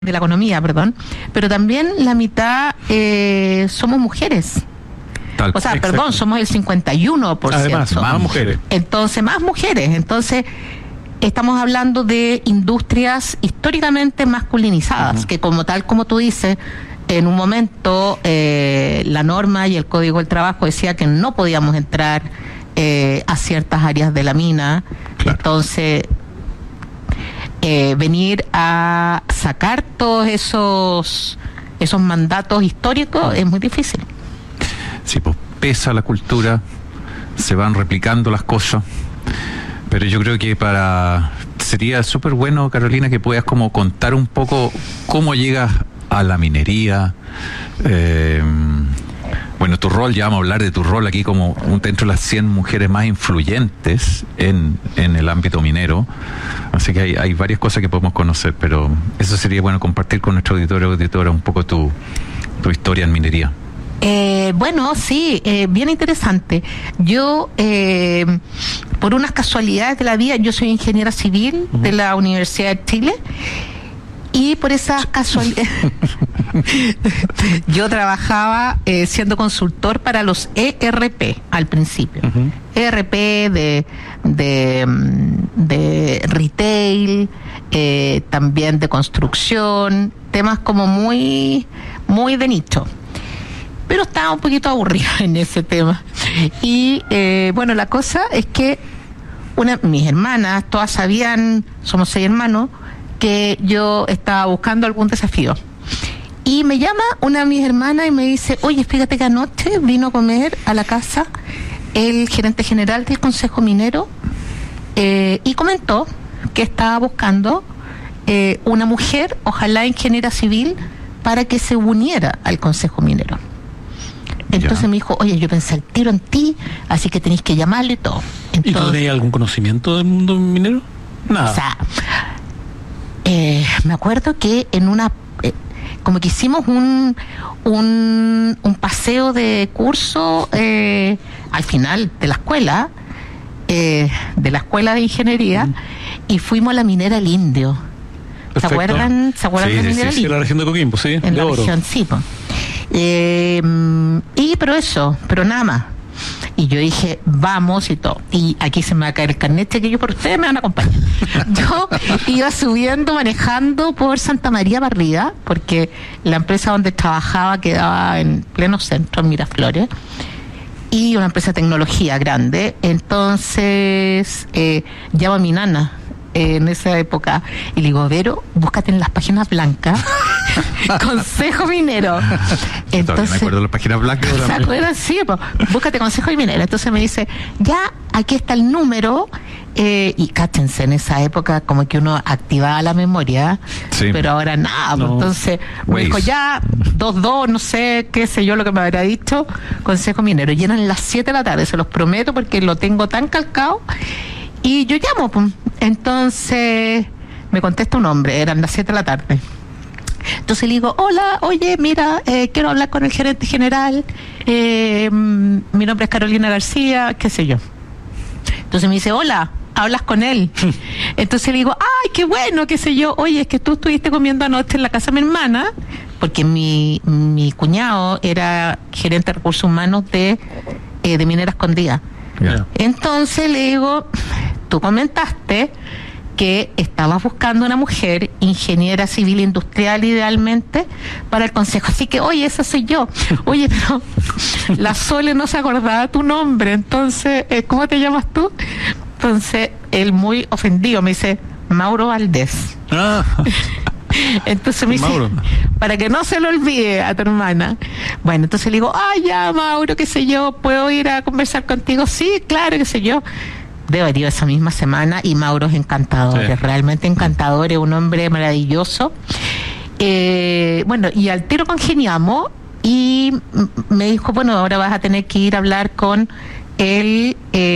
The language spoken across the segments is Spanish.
de la economía, perdón, pero también la mitad somos mujeres. Tal, O sea, exacto. perdón, somos el 51%. Además, más mujeres. Entonces, más mujeres. Entonces, estamos hablando de industrias históricamente masculinizadas, que como tal, como tú dices, en un momento la norma y el Código del Trabajo decía que no podíamos entrar a ciertas áreas de la mina. Claro. Entonces, venir a sacar todos esos mandatos históricos es muy difícil. Sí, pues pesa la cultura, se van replicando las cosas, pero yo creo que sería súper bueno, Carolina, que puedas como contar un poco cómo llegas a la minería. Bueno, tu rol, ya vamos a hablar de tu rol aquí como dentro de las 100 mujeres más influyentes en el ámbito minero, así que hay varias cosas que podemos conocer, pero eso sería bueno compartir con nuestro auditor o auditora un poco tu historia en minería. Bueno, sí, bien interesante. Yo, por unas casualidades de la vida, yo soy ingeniera civil de la Universidad de Chile, y por esas casualidades yo trabajaba siendo consultor para los ERP al principio. ERP de retail, también de construcción, temas como muy de nicho. Pero estaba un poquito aburrida en ese tema. Y bueno, la cosa es que mis hermanas, todas sabían, somos 6 hermanos, que yo estaba buscando algún desafío. Y me llama una de mis hermanas y me dice, oye, fíjate que anoche vino a comer a la casa el gerente general del Consejo Minero y comentó que estaba buscando una mujer, ojalá ingeniera civil, para que se uniera al Consejo Minero. Entonces me dijo, oye, yo pensé el tiro en ti, así que tenéis que llamarle y todo. Entonces, ¿y tú tenías algún conocimiento del mundo minero? Nada. O sea, me acuerdo que en una como que hicimos un paseo de curso al final de la escuela de ingeniería, y fuimos a la minera El Indio. Perfecto. ¿Se acuerdan Sí, de la minera El Sí, Indio? la región de Coquimbo, sí, En de la oro. región, sí, pues. Pero nada más. Y yo dije, vamos y todo. Y aquí se me va a caer el carnet, que yo por ustedes me van a acompañar. Yo iba subiendo, manejando por Santa María para arriba, porque la empresa donde trabajaba quedaba en pleno centro, en Miraflores, y una empresa de tecnología grande. Entonces, llamo a mi nana en esa época y le digo, Vero, búscate en las páginas blancas Consejo Minero. Todavía me acuerdo de las páginas blancas. ¿Se acuerdan? Sí, pues, búscate Consejo Minero. Entonces me dice, ya, aquí está el número. Y cáchense, en esa época como que uno activaba la memoria, Sí. pero ahora nada. No. Entonces me dijo, ya, 2-2, no sé, qué sé yo lo que me habrá dicho, Consejo Minero. Y eran las 7 de la tarde, se los prometo, porque lo tengo tan calcado. Y yo llamo, pues. Entonces me contesta un hombre, eran las 7 de la tarde. Entonces le digo, hola, oye, mira, quiero hablar con el gerente general, mi nombre es Carolina García, qué sé yo. Entonces me dice, hola, hablas con él. Entonces le digo, ay, qué bueno, qué sé yo, oye, es que tú estuviste comiendo anoche en la casa de mi hermana, porque mi cuñado era gerente de recursos humanos de Minera Escondida. Ya. Entonces le digo, tú comentaste que estabas buscando una mujer ingeniera civil industrial idealmente para el consejo, así que oye, esa soy yo. Oye, pero la Sole no se acordaba tu nombre, entonces ¿cómo te llamas tú? Entonces él, muy ofendido, me dice Mauro Valdés. Ah, Entonces me dice, Mauro, para que no se lo olvide a tu hermana. Bueno, entonces le digo, ay, ya, Mauro, qué sé yo, ¿puedo ir a conversar contigo? Sí, claro, qué sé yo. Debo haber ido esa misma semana, y Mauro es encantador, Sí. es realmente encantador, es un hombre maravilloso. Bueno, y al tiro congeniamos, y me dijo, bueno, ahora vas a tener que ir a hablar con el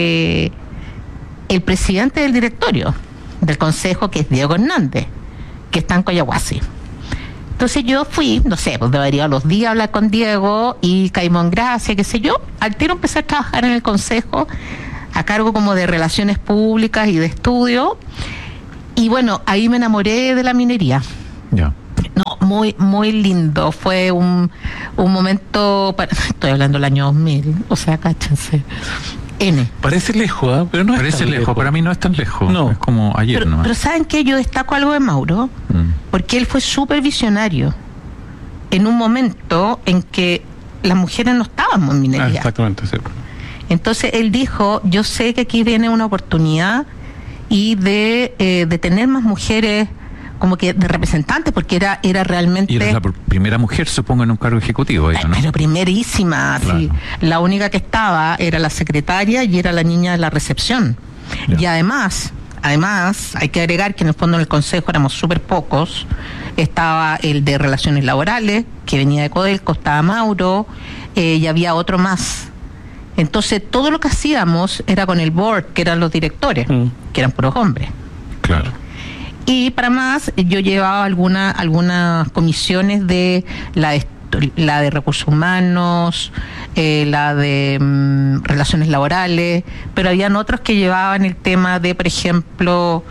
presidente del directorio del consejo, que es Diego Hernández, que está en Coyahuasi. Entonces yo fui, no sé, pues debería los días hablar con Diego y Caimón Gracia, qué sé yo. Al tiro empecé a trabajar en el consejo a cargo como de relaciones públicas y de estudio. Y bueno, ahí me enamoré de la minería. Ya. muy, muy lindo. Fue un momento, estoy hablando del año 2000, o sea, cáchense. Parece lejos, ¿eh? Pero no es Parece tan lejos, para mí no es tan lejos. No. Es como ayer nomás. Pero ¿saben qué? Yo destaco algo de Mauro, porque él fue súper visionario en un momento en que las mujeres no estábamos en minería. Exactamente, sí. Entonces él dijo, yo sé que aquí viene una oportunidad y de tener más mujeres como que de representantes, porque era realmente... Y eres la primera mujer, supongo, en un cargo ejecutivo, ella, ¿no? Pero primerísima, Claro. sí. La única que estaba era la secretaria y era la niña de la recepción. Ya. Y además, hay que agregar que en el fondo en el consejo éramos súper pocos. Estaba el de relaciones laborales, que venía de Codelco, estaba Mauro, y había otro más. Entonces todo lo que hacíamos era con el board, que eran los directores, que eran puros hombres. Claro. Y para más, yo llevaba algunas comisiones de la de recursos humanos, la de relaciones laborales, pero habían otros que llevaban el tema de, por ejemplo,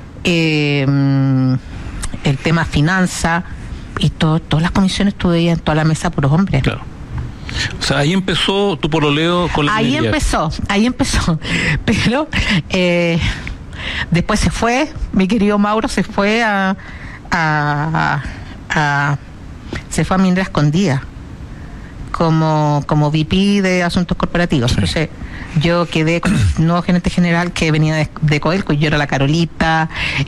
el tema finanza, y todas las comisiones tú veías en toda la mesa puros hombres. Claro. O sea, ahí empezó tu pololeo con la Ahí minería. empezó. Pero después se fue, mi querido Mauro se fue se fue a Minera Escondida como VP de Asuntos Corporativos. Sí. Entonces yo quedé con el nuevo gerente general que venía de Codelco, y yo era la Carolita,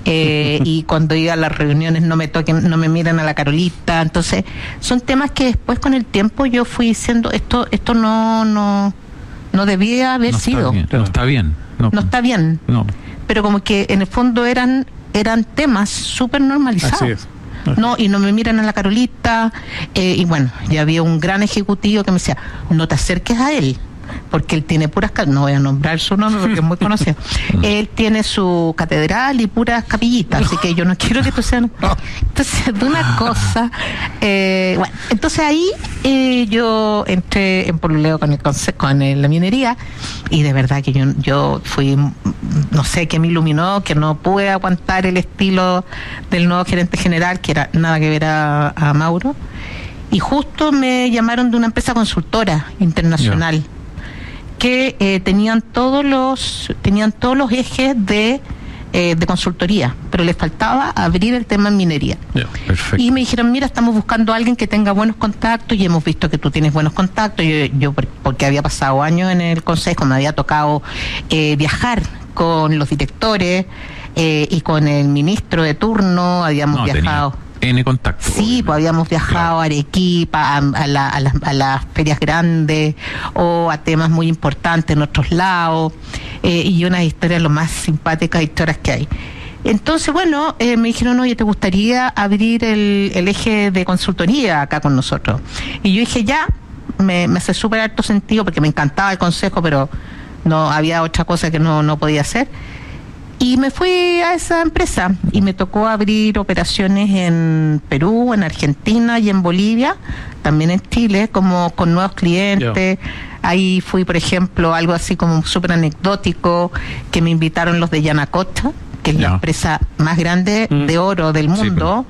y cuando iba a las reuniones no me miran a la Carolita. Entonces son temas que después con el tiempo yo fui diciendo, esto no debía haber No sido. está bien. No Está bien. No. Pero como que en el fondo eran temas súper normalizados. Así es. No, y no me miran a la Carolita, y bueno, ya había un gran ejecutivo que me decía, no te acerques a él, porque él tiene puras, no voy a nombrar su nombre porque es muy conocido, él tiene su catedral y puras capillitas, así que yo no quiero que tú seas... Entonces, de una cosa, bueno, entonces ahí yo entré en pololeo con la minería, y de verdad que yo fui, no sé, qué me iluminó, que no pude aguantar el estilo del nuevo gerente general, que era nada que ver a Mauro, y justo me llamaron de una empresa consultora internacional, que tenían todos los ejes de consultoría, pero les faltaba abrir el tema en minería. Perfecto. Y me dijeron, mira, estamos buscando a alguien que tenga buenos contactos, y hemos visto que tú tienes buenos contactos. Yo porque había pasado años en el consejo, me había tocado viajar con los directores y con el ministro de turno, habíamos viajado. N contacto. Sí, pues habíamos viajado a Arequipa, a las ferias grandes, o a temas muy importantes en otros lados, y unas historias lo más simpáticas, historias que hay. Entonces, bueno, me dijeron, oye, ¿te gustaría abrir el eje de consultoría acá con nosotros? Y yo dije, ya, me hace súper harto sentido, porque me encantaba el consejo, pero no había otra cosa que no podía hacer. Y me fui a esa empresa y me tocó abrir operaciones en Perú, en Argentina y en Bolivia, también en Chile, como con nuevos clientes. Ahí fui, por ejemplo, algo así como súper anecdótico, que me invitaron los de Yanacocha, que es la empresa más grande de oro del mundo,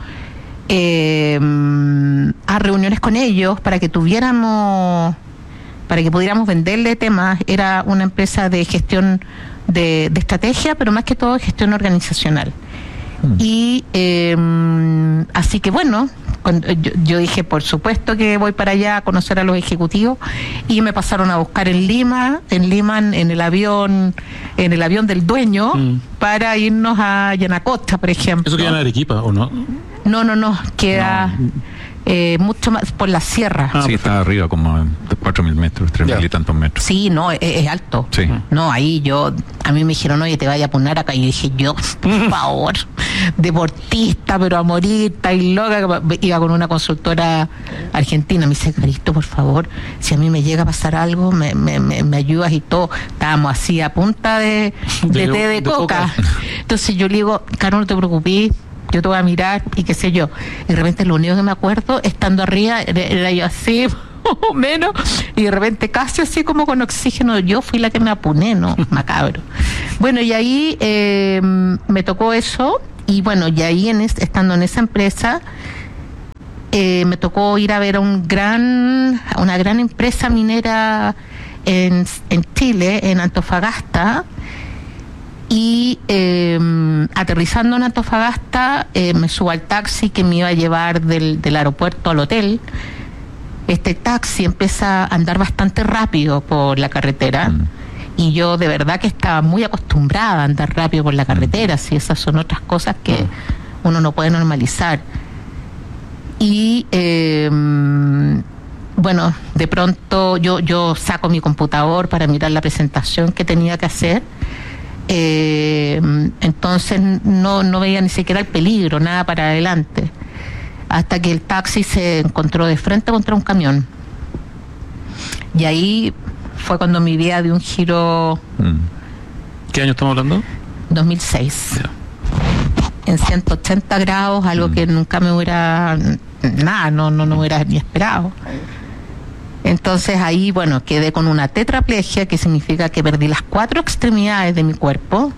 a reuniones con ellos para que pudiéramos venderle temas. Era una empresa de gestión de estrategia, pero más que todo gestión organizacional. Y así que bueno, yo dije, por supuesto que voy para allá a conocer a los ejecutivos, y me pasaron a buscar en Lima, en el avión del dueño, para irnos a Yanacocha, por ejemplo. ¿Eso queda en Arequipa o no? No, queda mucho más por la sierra. Sí, está arriba como 4.000 metros, 3.000 y tantos metros. Sí, no, es alto. Sí. No, ahí a mí me dijeron, oye, te vaya a poner acá. Y yo dije, por favor, deportista, pero a morir, está ahí loca. Iba con una consultora argentina. Me dice, Caristo, por favor, si a mí me llega a pasar algo, me ayudas y todo. Estábamos así a punta de té de coca. Entonces yo le digo, Caro, no te preocupes, yo te voy a mirar y qué sé yo. Y de repente lo único que me acuerdo, estando arriba, era yo así, más o menos, y de repente casi así como con oxígeno. Yo fui la que me apuné, ¿no? Macabro. Bueno, y ahí me tocó eso, y bueno, y ahí estando en esa empresa, me tocó ir a ver a una gran empresa minera en Chile, en Antofagasta, y aterrizando en Antofagasta me subo al taxi que me iba a llevar del aeropuerto al hotel. Este taxi empieza a andar bastante rápido por la carretera, y yo de verdad que estaba muy acostumbrada a andar rápido por la carretera, si esas son otras cosas que uno no puede normalizar. Y bueno, de pronto yo saco mi computador para mirar la presentación que tenía que hacer. Entonces no veía ni siquiera el peligro, nada para adelante, hasta que el taxi se encontró de frente contra un camión, y ahí fue cuando mi vida dio un giro. ¿Qué año estamos hablando? 2006. En 180 grados, algo que nunca me hubiera no me hubiera ni esperado. Entonces ahí, bueno, quedé con una tetraplegia, que significa que perdí las 4 extremidades de mi cuerpo,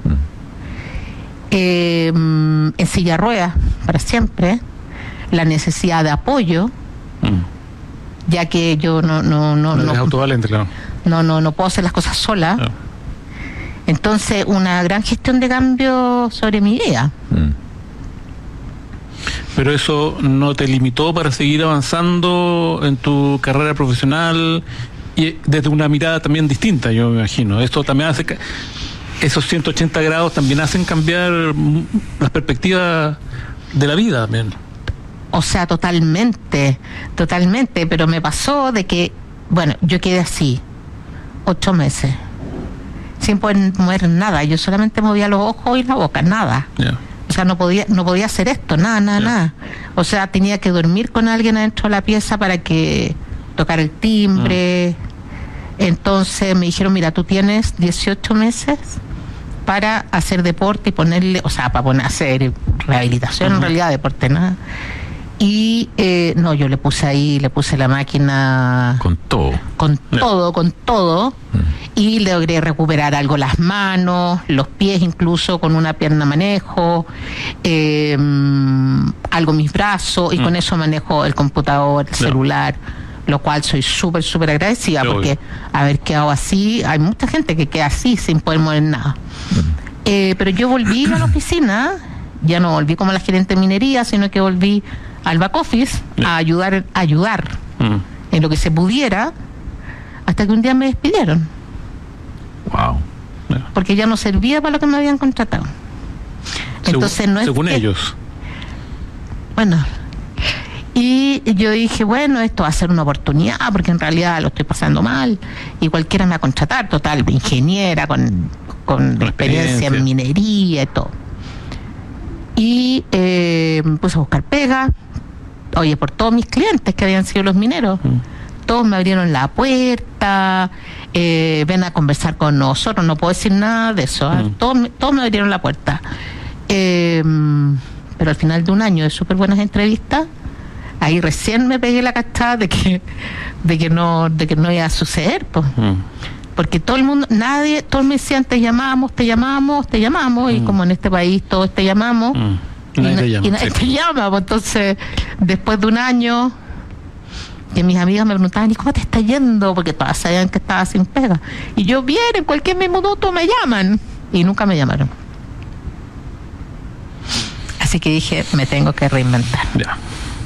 en silla de ruedas para siempre, la necesidad de apoyo, ya que yo no es autovalente, claro. No puedo hacer las cosas sola. Claro. Entonces, una gran gestión de cambio sobre mi vida. Pero eso no te limitó para seguir avanzando en tu carrera profesional, y desde una mirada también distinta, yo me imagino. Esto también hace esos 180 grados también hacen cambiar las perspectivas de la vida también. O sea, totalmente, pero me pasó de que, bueno, yo quedé así 8 meses sin poder mover nada. Yo solamente movía los ojos y la boca, nada. Yeah. O sea, no podía hacer esto, nada. O sea, tenía que dormir con alguien adentro de la pieza para que tocara el timbre. Entonces me dijeron, mira, tú tienes 18 meses para hacer deporte y ponerle, o sea, para hacer rehabilitación, en realidad, deporte, nada. Y yo le puse la máquina con todo, y logré recuperar algo las manos, los pies, incluso con una pierna manejo, algo mis brazos, y con eso manejo el computador, el celular, lo cual soy súper agradecida, porque haber quedado así, hay mucha gente que queda así sin poder mover nada. Pero yo volví a la oficina, ya no volví como la gerente de minería, sino que volví al back office a ayudar en lo que se pudiera, hasta que un día me despidieron. Wow. Porque ya no servía para lo que me habían contratado. Entonces no es según que, ellos. bueno, y yo dije, bueno, esto va a ser una oportunidad, porque en realidad lo estoy pasando mal y cualquiera me va a contratar, total, ingeniera con experiencia en minería y todo. Y me puse a buscar pega, por todos mis clientes que habían sido los mineros. Todos me abrieron la puerta, ven a conversar con nosotros, no puedo decir nada de eso, todos me abrieron la puerta. Pero al final de un año de súper buenas entrevistas, ahí recién me pegué la cachada de que no iba a suceder, pues. Porque todo el mundo, todos me decían, te llamamos, y como en este país todos te llamamos, nadie te llama, pues. Entonces, después de un año, que mis amigas me preguntaban, ¿y cómo te está yendo? Porque todas sabían que estaba sin pega. Y yo, bien, en cualquier minuto me llaman. Y nunca me llamaron. Así que dije, me tengo que reinventar. Ya.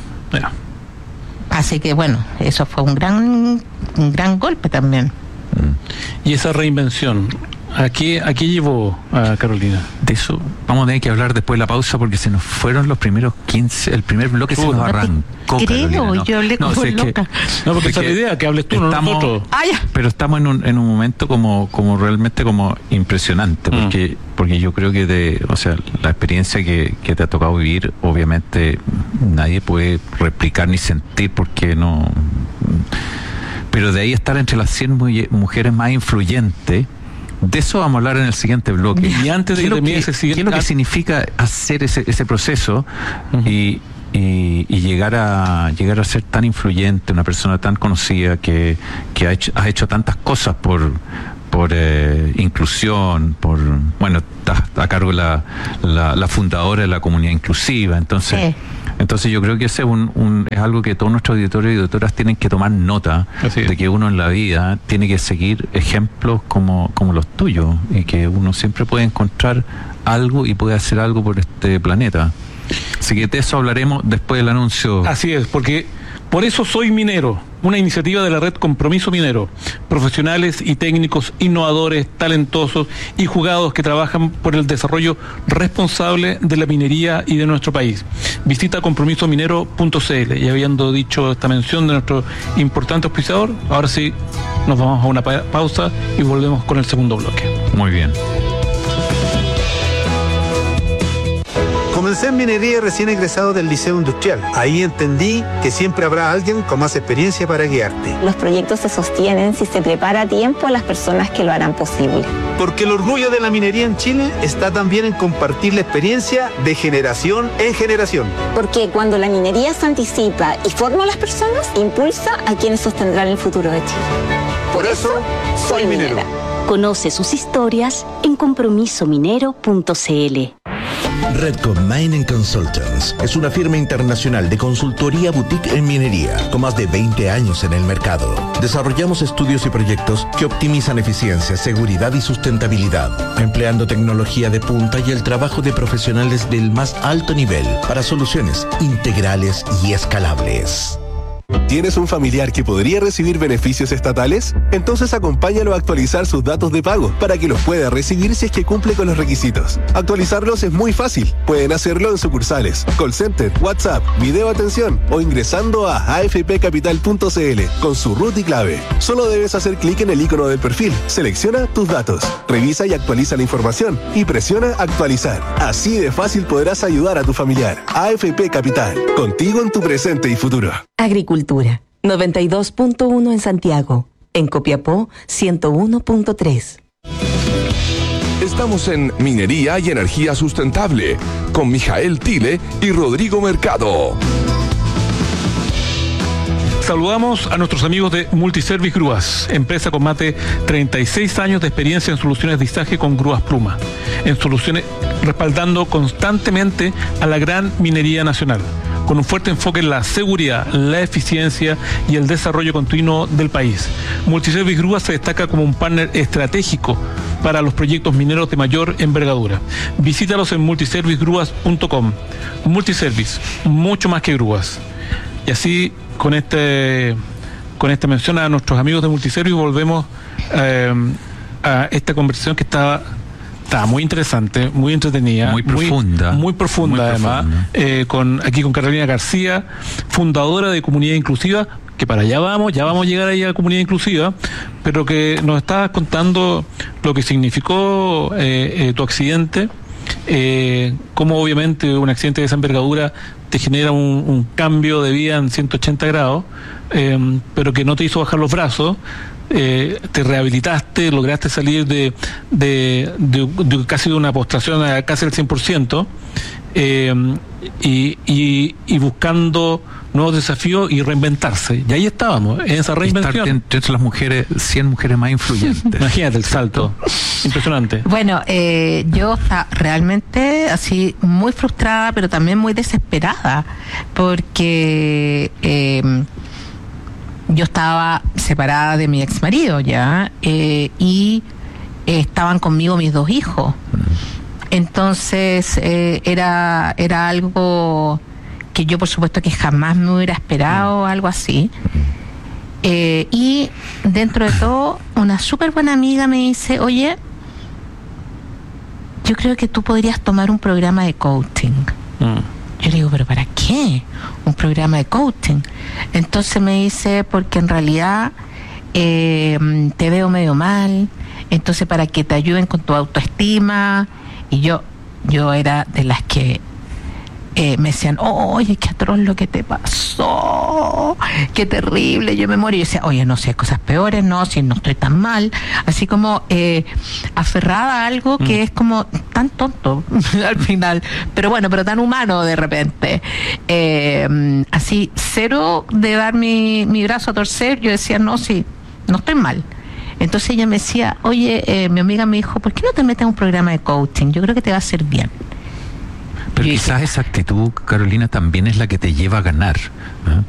Así que bueno, eso fue un gran golpe también. Y esa reinvención, ¿a qué llevó a Carolina? De eso vamos a tener que hablar después de la pausa, porque se nos fueron los primeros 15, el primer bloque se nos arrancó. Creo, yo hablé como loca. No, porque esa es la idea, que hables tú, no nosotros. Pero estamos en un momento como realmente como impresionante, porque yo creo que la experiencia que te ha tocado vivir, obviamente nadie puede replicar ni sentir, porque no. Pero de ahí estar entre las 100 mujeres más influyentes, de eso vamos a hablar en el siguiente bloque. Y antes de ¿Qué es lo que significa hacer ese proceso y llegar a ser tan influyente, una persona tan conocida que ha hecho tantas cosas por inclusión, estás a cargo de la fundadora de la comunidad inclusiva, entonces Entonces yo creo que ese es algo que todos nuestros auditores y auditoras tienen que tomar nota de que uno en la vida tiene que seguir ejemplos como los tuyos y que uno siempre puede encontrar algo y puede hacer algo por este planeta. Así que de eso hablaremos después del anuncio. Así es, porque por eso Soy Minero, una iniciativa de la red Compromiso Minero, profesionales y técnicos innovadores, talentosos y jugados que trabajan por el desarrollo responsable de la minería y de nuestro país. Visita compromisominero.cl. Y habiendo dicho esta mención de nuestro importante auspiciador, ahora sí nos vamos a una pausa y volvemos con el segundo bloque. Muy bien. Comencé en minería recién egresado del Liceo Industrial. Ahí entendí que siempre habrá alguien con más experiencia para guiarte. Los proyectos se sostienen si se prepara a tiempo a las personas que lo harán posible. Porque el orgullo de la minería en Chile está también en compartir la experiencia de generación en generación. Porque cuando la minería se anticipa y forma a las personas, impulsa a quienes sostendrán el futuro de Chile. Por eso, soy minero. Conoce sus historias en compromisominero.cl. Redcom Mining Consultants es una firma internacional de consultoría boutique en minería, con más de 20 años en el mercado. Desarrollamos estudios y proyectos que optimizan eficiencia, seguridad y sustentabilidad, empleando tecnología de punta y el trabajo de profesionales del más alto nivel para soluciones integrales y escalables. ¿Tienes un familiar que podría recibir beneficios estatales? Entonces acompáñalo a actualizar sus datos de pago para que los pueda recibir si es que cumple con los requisitos. Actualizarlos es muy fácil. Pueden hacerlo en sucursales, call center, WhatsApp, video atención o ingresando a afpcapital.cl con su root y clave. Solo debes hacer clic en el icono del perfil, selecciona tus datos, revisa y actualiza la información y presiona actualizar. Así de fácil podrás ayudar a tu familiar. AFP Capital, contigo en tu presente y futuro. Agricultura, 92.1 en Santiago, en Copiapó, 101.3. Estamos en Minería y Energía Sustentable, con Mijael Tile y Rodrigo Mercado. Saludamos a nuestros amigos de Multiservice Grúas, empresa con más de 36 años de experiencia en soluciones de izaje con grúas Pluma, en soluciones respaldando constantemente a la gran minería nacional, con un fuerte enfoque en la seguridad, la eficiencia y el desarrollo continuo del país. Multiservice Grúas se destaca como un partner estratégico para los proyectos mineros de mayor envergadura. Visítalos en multiservicegrúas.com. Multiservice, mucho más que grúas. Y así, con esta mención a nuestros amigos de Multiservice, volvemos a esta conversación que estaba muy interesante, muy entretenida, muy profunda, muy profunda además, aquí con Carolina García, fundadora de Comunidad Inclusiva, que para allá vamos, ya vamos a llegar ahí a Comunidad Inclusiva, pero que nos estabas contando lo que significó tu accidente, cómo obviamente un accidente de esa envergadura te genera un cambio de vida en 180 grados, pero que no te hizo bajar los brazos. Te rehabilitaste, lograste salir de casi de una postración a casi el 100%, y buscando nuevos desafíos y reinventarse. Y ahí estábamos, en esa reinvención. Estar entre las mujeres, 100 mujeres más influyentes. Imagínate el salto. Impresionante. Bueno, yo estaba realmente así muy frustrada, pero también muy desesperada, porque yo estaba separada de mi ex marido ya, y estaban conmigo mis dos hijos. Entonces era algo que yo por supuesto que jamás me hubiera esperado, algo así. Y dentro de todo, una súper buena amiga me dice: oye, yo creo que tú podrías tomar un programa de coaching. Yo le digo: ¿pero para qué un programa de coaching? Entonces me dice: porque en realidad te veo medio mal, entonces para que te ayuden con tu autoestima. Y yo era de las que me decían: oye, qué atroz lo que te pasó, qué terrible, yo me morí. Y yo decía: oye, no sé, cosas peores, no, si no estoy tan mal. Así como aferrada a algo que es como tan tonto al final, pero bueno, pero tan humano de repente. Así, cero de dar mi brazo a torcer. Yo decía: no, sí, no estoy mal. Entonces ella me decía: oye, mi amiga me dijo: ¿por qué no te metes en un programa de coaching? Yo creo que te va a hacer bien. Pero quizás esa actitud, Carolina, también es la que te lleva a ganar, ¿eh?